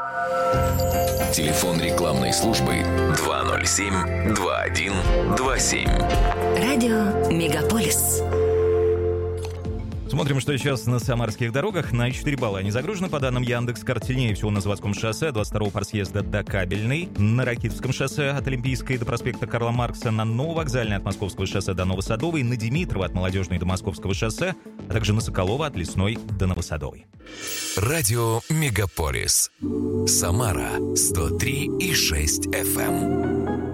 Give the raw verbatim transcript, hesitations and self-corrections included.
Телефон рекламной службы два ноль семь два один два семь. Радио Мегаполис. Смотрим, что сейчас на самарских дорогах. На четыре балла не загружено. По данным Яндекс.Карт, сильнее всего на Заводском шоссе, двадцать второго по съезда до Кабельной. На Ракитовском шоссе от Олимпийской до проспекта Карла Маркса. На Нововокзальной от Московского шоссе до Новосадовой. На Димитрова от Молодежной до Московского шоссе. А также на Соколова от Лесной до Новосадовой. Радио Мегаполис. Самара сто три и шесть эф эм.